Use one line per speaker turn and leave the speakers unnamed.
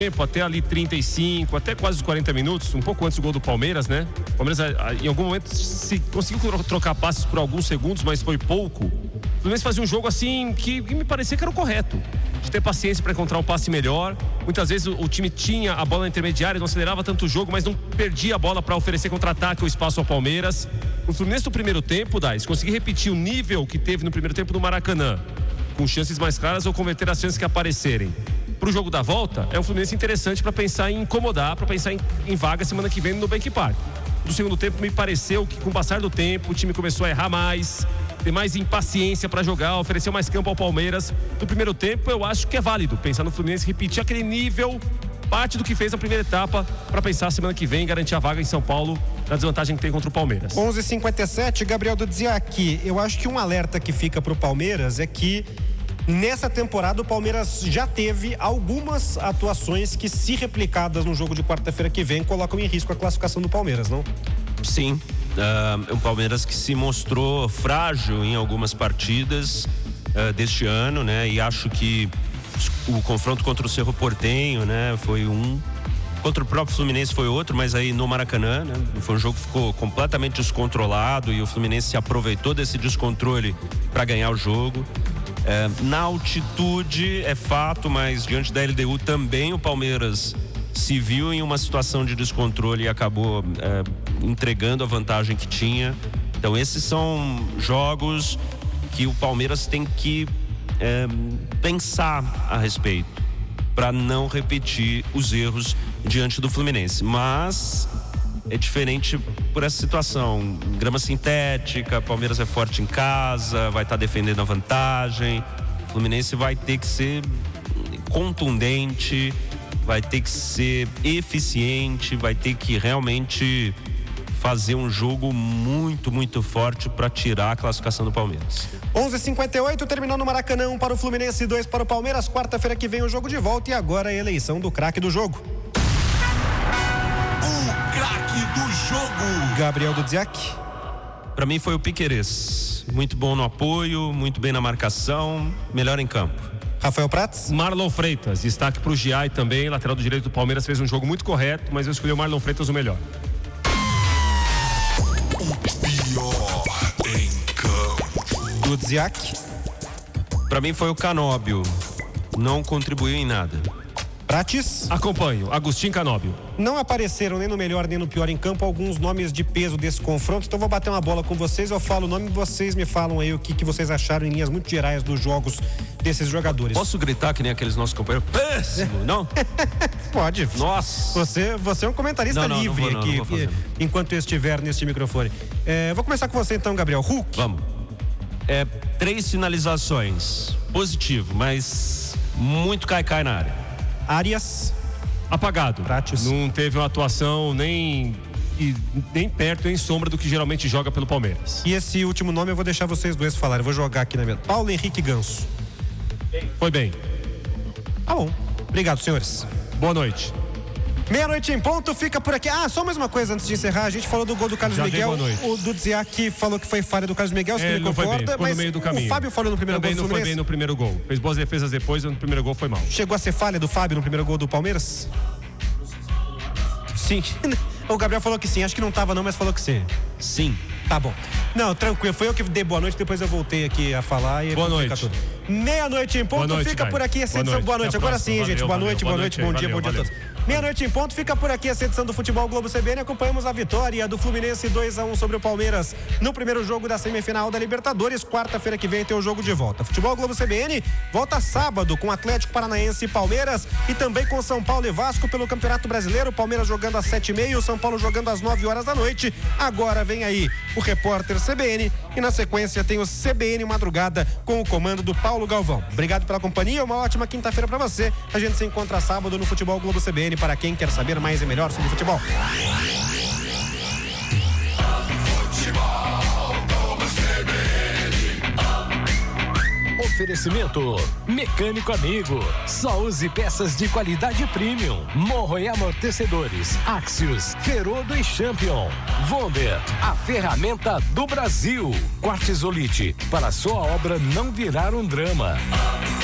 tempo, até ali 35, até quase os 40 minutos, um pouco antes do gol do Palmeiras, né? O Palmeiras em algum momento se conseguiu trocar passes por alguns segundos, mas foi pouco. O Fluminense fazia um jogo assim que me parecia que era o correto, de ter paciência para encontrar um passe melhor. Muitas vezes o time tinha a bola na intermediária, não acelerava tanto o jogo, mas não perdia a bola para oferecer contra-ataque ou espaço ao Palmeiras. O Fluminense no primeiro tempo, Dais, conseguiu repetir o nível que teve no primeiro tempo no Maracanã, com chances mais claras ou converter as chances que aparecerem. Para o jogo da volta, é um Fluminense interessante para pensar em incomodar, para pensar em vaga semana que vem no Nubank Park. No segundo tempo, me pareceu que com o passar do tempo, o time começou a errar mais, ter mais impaciência para jogar, ofereceu mais campo ao Palmeiras. No primeiro tempo, eu acho que é válido pensar no Fluminense repetir aquele nível, parte do que fez na primeira etapa, para pensar semana que vem garantir a vaga em São Paulo, na desvantagem que tem contra o Palmeiras.
11h57, Gabriel Dudziak. Eu acho que um alerta que fica para o Palmeiras é que nessa temporada o Palmeiras já teve algumas atuações que, se replicadas no jogo de quarta-feira que vem, colocam em risco a classificação do Palmeiras, não?
Sim, é um Palmeiras que se mostrou frágil em algumas partidas deste ano, né? E acho que o confronto contra o Cerro Porteño, né, foi um. Contra o próprio Fluminense foi outro, mas aí no Maracanã, né, foi um jogo que ficou completamente descontrolado e o Fluminense se aproveitou desse descontrole para ganhar o jogo. Na altitude é fato, mas diante da LDU também o Palmeiras se viu em uma situação de descontrole e acabou entregando a vantagem que tinha. Então esses são jogos que o Palmeiras tem que pensar a respeito para não repetir os erros diante do Fluminense. Mas é diferente por essa situação, grama sintética, Palmeiras é forte em casa, vai estar defendendo a vantagem, o Fluminense vai ter que ser contundente, vai ter que ser eficiente, vai ter que realmente fazer um jogo muito, muito forte para tirar a classificação do Palmeiras.
11h58, terminou no Maracanã, 1 para o Fluminense, 2 para o Palmeiras. Quarta-feira que vem o jogo de volta e agora a eleição do craque do jogo.
O craque do jogo,
Gabriel Dudziak.
Para mim foi o Piquerez, muito bom no apoio, muito bem na marcação, melhor em campo.
Rafael Prats.
Marlon Freitas, destaque pro Giai também, lateral do direito do Palmeiras, fez um jogo muito correto, mas eu escolhi o Marlon Freitas o melhor.
o pior em campo.
Dudziak.
Para mim foi o Canóbio, não contribuiu em nada.
Prates.
Acompanho, Agostinho Canóbio.
Não apareceram nem no melhor nem no pior em campo alguns nomes de peso desse confronto, então vou bater uma bola com vocês, eu falo o nome e vocês me falam aí o que vocês acharam em linhas muito gerais dos jogos desses jogadores.
Posso gritar que nem aqueles nossos companheiros? Péssimo, não?
Pode.
Nossa.
Você é um comentarista livre aqui, enquanto eu estiver neste microfone. Vou começar com você então, Gabriel. Hulk.
Vamos. 3 finalizações. Positivo, mas muito cai na área.
Arias.
Apagado.
Prates.
Não teve uma atuação nem perto, nem sombra do que geralmente joga pelo Palmeiras.
E esse último nome eu vou deixar vocês dois falarem. Eu vou jogar aqui na mesa. Paulo Henrique Ganso.
Foi bem.
Tá bom. Obrigado, senhores.
Boa noite.
Meia-noite em ponto, fica por aqui. Só mais uma coisa antes de encerrar. A gente falou do gol do Carlos Miguel.
Boa noite.
O Dudziak falou que foi falha do Carlos Miguel, se ele concorda,
mas
no
meio do caminho.
O Fábio falou no primeiro
também
gol do
não foi
Fluminense.
bem no primeiro gol. Fez boas defesas depois, no primeiro gol foi mal.
Chegou a ser falha do Fábio no primeiro gol do Palmeiras? Sim. O Gabriel falou que sim, acho que não tava não, mas falou que sim.
Sim.
Tá bom. Não, tranquilo, foi eu que dei boa noite, depois eu voltei aqui a falar e...
Boa noite.
Tudo. Meia-noite em ponto,
noite,
fica por aqui essa edição. Boa noite, agora sim, gente. Boa noite, bom dia a todos. Meia-noite em ponto, fica por aqui essa edição do Futebol Globo CBN. Acompanhamos a vitória do Fluminense 2-1 sobre o Palmeiras no primeiro jogo da semifinal da Libertadores. Quarta-feira que vem tem o jogo de volta. Futebol Globo CBN volta sábado com Atlético Paranaense e Palmeiras e também com São Paulo e Vasco pelo Campeonato Brasileiro. Palmeiras jogando às 7h30, o São Paulo jogando às 9h da noite. Agora vem aí o repórter CBN e na sequência tem o CBN Madrugada com o comando do Paulo Galvão. Obrigado pela companhia, uma ótima quinta-feira pra você. A gente se encontra sábado no Futebol Globo CBN para quem quer saber mais e melhor sobre futebol.
Oferecimento Mecânico Amigo. Só use peças de qualidade premium. Morro e amortecedores. Axios, Ferodo e Champion. Vonder, a ferramenta do Brasil. Quartzolite, para sua obra não virar um drama.